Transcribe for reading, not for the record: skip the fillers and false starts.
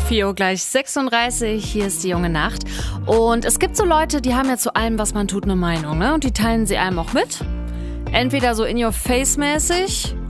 4 Uhr gleich 36, hier ist die junge Nacht. Und es gibt so Leute, die haben ja zu allem, was man tut, eine Meinung, ne? Und die teilen sie einem auch mit. Entweder so in your face mäßig